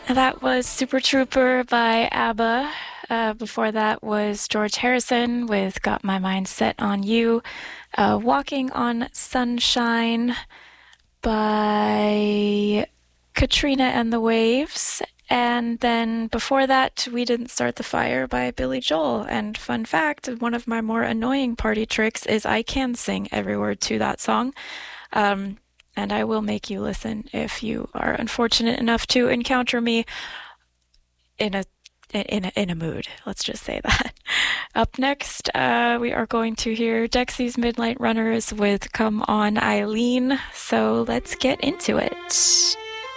That was Super Trooper by ABBA. Before that was George Harrison with Got My Mind Set on You. Walking on Sunshine by Katrina and the Waves. And then before that, We Didn't Start the Fire by Billy Joel. And fun fact, one of my more annoying party tricks is I can sing every word to that song. Um, and I will make you listen if you are unfortunate enough to encounter me in a mood. Let's just say that. Up next, we are going to hear Dexy's Midnight Runners with "Come On, Eileen." So let's get into it.